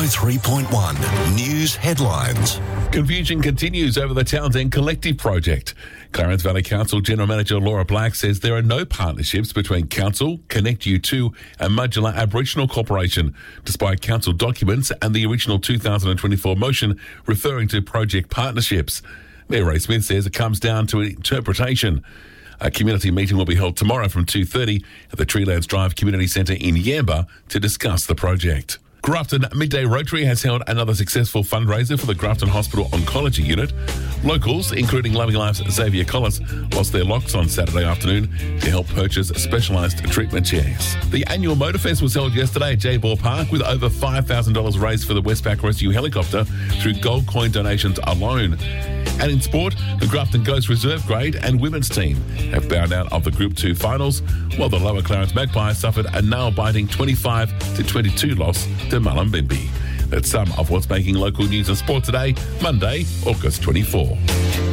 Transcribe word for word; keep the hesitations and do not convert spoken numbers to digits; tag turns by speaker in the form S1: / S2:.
S1: oh three point one News Headlines.
S2: Confusion continues over the Townsend Collective project. Clarence Valley Council General Manager Laura Black says there are no partnerships between Council, Connect U two and Mudgilla Aboriginal Corporation, despite council documents and the original two thousand twenty-four motion referring to project partnerships. Mayor Ray Smith says it comes down to interpretation. A community meeting will be held tomorrow from two thirty at the Treelands Drive Community Centre in Yamba to discuss the project. Grafton Midday Rotary has held another successful fundraiser for the Grafton Hospital Oncology Unit. Locals, including Loving Life's Xavier Collis, lost their locks on Saturday afternoon to help purchase specialised treatment chairs. The annual Motorfest was held yesterday at J-Ball Park with over five thousand dollars raised for the Westpac Rescue Helicopter through gold coin donations alone. And in sport, the Grafton Ghost Reserve Grade and women's team have bowed out of the Group two finals, while the Lower Clarence Magpies suffered a nail-biting twenty-five to twenty-two loss to Mullumbimby. That's some of what's making local news and sport today, Monday, August twenty-fourth.